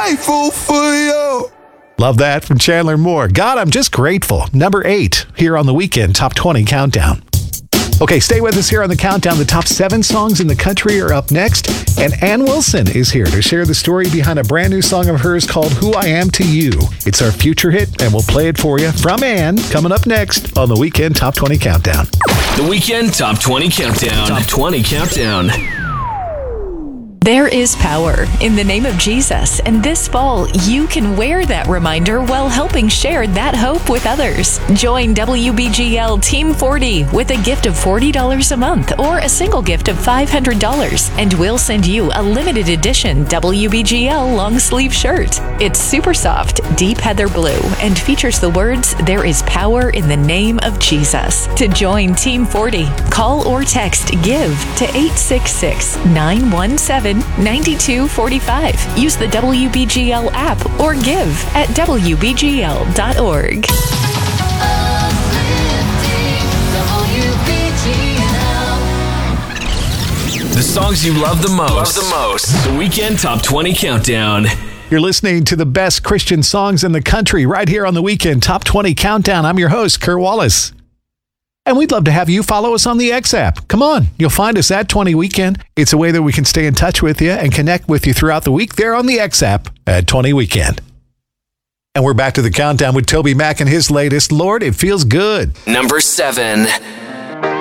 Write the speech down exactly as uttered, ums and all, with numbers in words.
grateful for you. Love that from Chandler Moore. God, I'm just grateful. Number eight here on the Weekend Top twenty Countdown. Okay, stay with us here on the Countdown. The top seven songs in the country are up next. And Ann Wilson is here to share the story behind a brand new song of hers called Who I Am to You. It's our future hit, and we'll play it for you from Ann coming up next on the Weekend Top twenty Countdown. The Weekend Top twenty Countdown. Top twenty Countdown. There is power in the name of Jesus, and this fall, you can wear that reminder while helping share that hope with others. Join W B G L Team forty with a gift of forty dollars a month or a single gift of five hundred dollars, and we'll send you a limited edition W B G L long sleeve shirt. It's super soft, deep heather blue, and features the words, "There is power in the name of Jesus." To join Team forty, call or text GIVE to eight six six, nine one seven, nine two four five. Use the W B G L app or give at W B G L dot org. The songs you love the most. Love the most. The Weekend Top twenty Countdown. You're listening to the best Christian songs in the country right here on the Weekend Top twenty Countdown. I'm your host, Kurt Wallace. And we'd love to have you follow us on the X app. Come on, you'll find us at twenty Weekend. It's a way that we can stay in touch with you and connect with you throughout the week there on the X app at twenty Weekend. And we're back to the Countdown with Toby Mac and his latest, Lord, It Feels Good. Number seven.